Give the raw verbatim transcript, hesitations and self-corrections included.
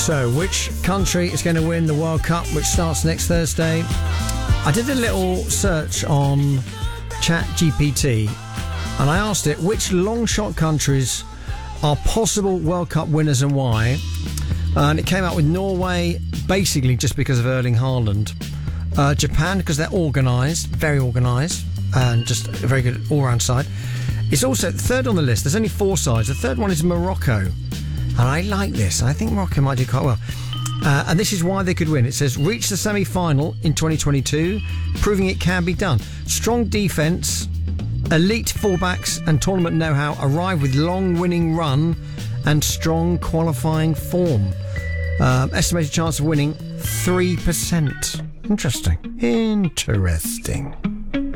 So, which country is going to win the World Cup, which starts next Thursday? I did a little search on Chat G P T and I asked it which long shot countries are possible World Cup winners and why. And it came out with Norway, basically just because of Erling Haaland. Uh, Japan, because they're organised, very organised, and just a very good all-round side. It's also third on the list. There's only four sides. The third one is Morocco. And I like this. I think Morocco might do quite well. Uh, and this is why they could win. It says, reach the semi-final in twenty twenty-two, proving it can be done. Strong defence, elite fullbacks and tournament know-how, arrive with long winning run and strong qualifying form. Um, estimated chance of winning, three percent. Interesting. Interesting.